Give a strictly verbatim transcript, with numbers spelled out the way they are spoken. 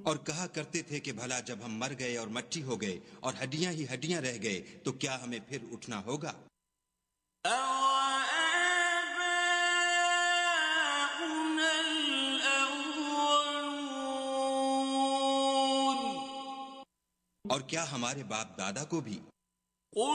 और कहा करते थे कि भला जब हम मर गए और मट्टी हो गए और हड्डियां ही हड्डियां रह गए तो क्या हमें फिर उठना होगा? أَوَآبَاؤُنَا الْأَوَّلُونَ और क्या हमारे बाप दादा को भी?